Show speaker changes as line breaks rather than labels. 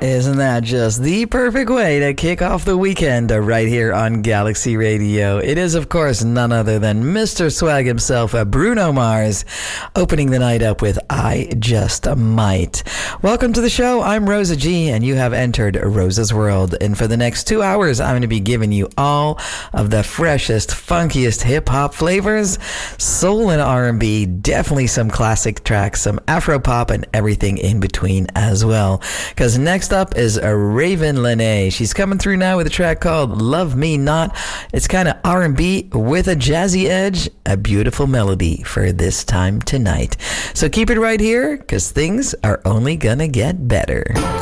Isn't that just the perfect way to kick off the weekend right here on Galaxy Radio? It is, of course, none other than Mr. Swag himself, Bruno Mars, opening the night up with I Just Might. Welcome to the show. I'm Rosa G, and you have entered Rosa's World. And for the next 2 hours, I'm going to be giving you all of the freshest, funkiest hip-hop flavors, soul and R&B, definitely some classic tracks, some Afro-pop, and everything in between as well. Because next up is Raven Lenae. She's coming through now with a track called Love Me Not. It's kind of R&B with a jazzy edge, a beautiful melody for this time tonight. So keep it right here, because things are only gonna get better.